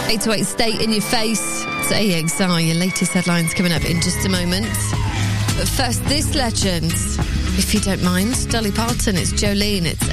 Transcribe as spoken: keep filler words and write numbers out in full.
eight oh eight Stay in Your Face. It's A X R, your latest headlines coming up in just a moment. But first, this legend, if you don't mind, Dolly Parton, it's Jolene, it's